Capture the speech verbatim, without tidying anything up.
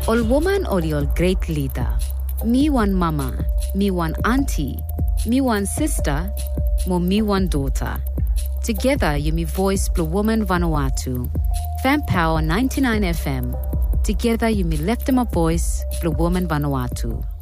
Ol woman ol ol great leader. Me one mama, me one auntie, me one sister, mo me one daughter. Together you me voice Blue Woman Vanuatu. Fan Power ninety-nine F M. Together you me lift them a voice Blue Woman Vanuatu.